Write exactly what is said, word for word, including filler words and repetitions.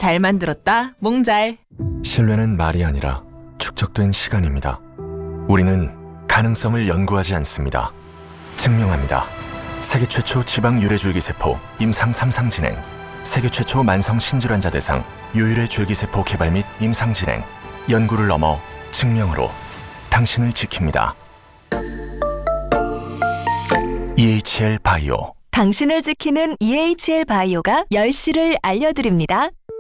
잘 만들었다, 몽잘. 신뢰는 말이 아니라 축적된 시간입니다. 우리는 가능성을 연구하지 않습니다. 증명합니다. 세계 최초 지방 유래줄기세포 임상 삼 상 진행, 세계 최초 만성 신질환자 대상 유일의 줄기세포 개발 및 임상 진행, 연구를 넘어 증명으로 당신을 지킵니다. 이에이치엘 바이오. 당신을 지키는 이에이치엘 바이오가 열 시를 알려드립니다.